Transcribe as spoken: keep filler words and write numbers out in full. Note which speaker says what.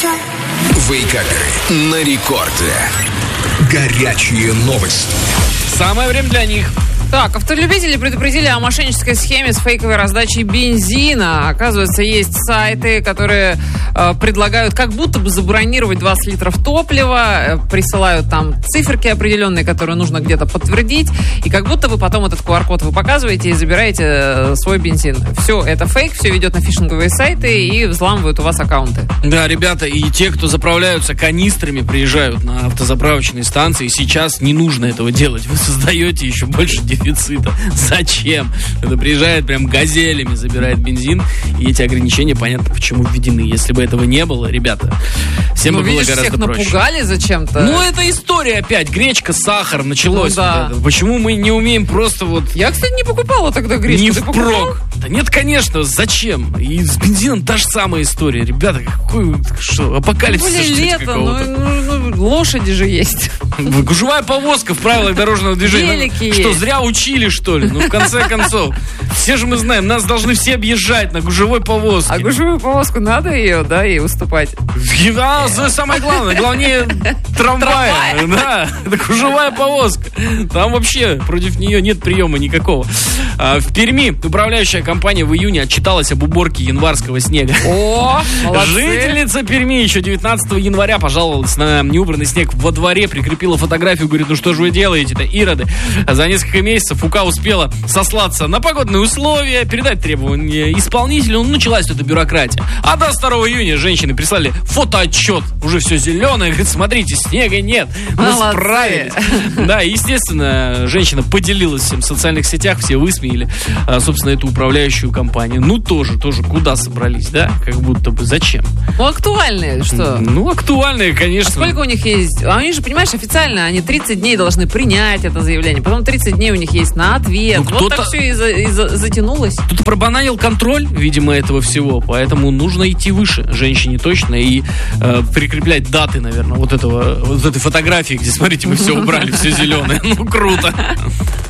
Speaker 1: Вейкаперы на рекорде. Горячие новости.
Speaker 2: Самое время для них.
Speaker 3: Так, автолюбители предупредили о мошеннической схеме с фейковой раздачей бензина. Оказывается, есть сайты, которые э, предлагают как будто бы забронировать двадцать литров топлива, э, присылают там циферки определенные, которые нужно где-то подтвердить, и как будто бы потом этот ку ар код вы показываете и забираете э, свой бензин. Все это фейк, все ведет на фишинговые сайты и взламывают у вас аккаунты.
Speaker 2: Да, ребята, и те, кто заправляются канистрами, приезжают на автозаправочные станции, сейчас не нужно этого делать. Вы создаете еще больше дефицита. Зачем? Это приезжает прям газелями, забирает бензин, и эти ограничения, понятно, почему введены. Если бы этого не было, ребята, всем бы было гораздо проще.
Speaker 3: Всех напугали зачем-то.
Speaker 2: Ну, это история опять. Гречка, сахар, началось.
Speaker 3: Ну, да.
Speaker 2: Вот это. Почему мы не умеем просто вот...
Speaker 3: Я, кстати, не покупала тогда гречку.
Speaker 2: Не
Speaker 3: Ты
Speaker 2: впрок.
Speaker 3: покупал?
Speaker 2: Да нет, конечно, зачем? И с бензином та же самая история. Ребята, какой, что, апокалипсис,
Speaker 3: Более
Speaker 2: что ли,
Speaker 3: лето,
Speaker 2: какого-то?
Speaker 3: ну, ну, лошади же есть.
Speaker 2: Гужевая повозка в правилах дорожного движения.
Speaker 3: Великие.
Speaker 2: Что, зря учили, что ли? Ну, в конце концов. Все же мы знаем, нас должны все объезжать на гужевой повозке.
Speaker 3: А гужевую повозку надо ее, да, и уступать?
Speaker 2: А, самое главное, главнее трамвая. Да, это гужевая повозка. Там вообще против нее нет приема никакого. А, в Перми управляющая компания в июне отчиталась об уборке январского снега.
Speaker 3: О, молодцы.
Speaker 2: Жительница Перми еще девятнадцатого января пожаловалась на неубранный снег во дворе, прикрепила фотографию, говорит, ну что же вы делаете-то, ироды? А за несколько месяцев УК успела сослаться на погодные условия, передать требования исполнителю, ну, началась эта бюрократия. А до второго июня женщины прислали фотоотчет, уже все зеленое, говорит, смотрите, снега нет, мы
Speaker 3: Молодцы.
Speaker 2: справились. Да, естественно, женщина поделилась всем в социальных сетях, все высмеяли, собственно, эту управляющую компанию. Ну, тоже, тоже, куда собрались, да? Как будто бы, зачем?
Speaker 3: Ну, актуальные, что?
Speaker 2: Ну, актуальные, конечно.
Speaker 3: А сколько у них есть? А они же, понимаешь, официально, они тридцать дней должны принять это заявление, потом тридцать дней у них есть на ответ.
Speaker 2: Ну,
Speaker 3: вот так все и, за, и за, затянулось.
Speaker 2: Кто-то пробананил контроль, видимо, этого всего, поэтому нужно идти выше, женщине точно, и э, прикреплять даты, наверное, вот этого, вот этой фотографии, где, смотрите, мы все убрали, все зеленое. Ну, круто.